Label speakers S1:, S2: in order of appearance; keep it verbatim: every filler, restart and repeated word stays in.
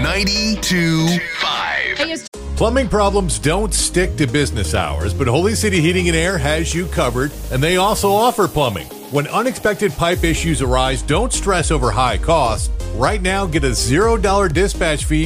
S1: ninety-two point five.
S2: Hey, it's
S3: Plumbing problems don't stick to business hours, but Holy City Heating and Air has you covered, and they also offer plumbing. When unexpected pipe issues arise, don't stress over high costs. Right now, get a zero dollar dispatch fee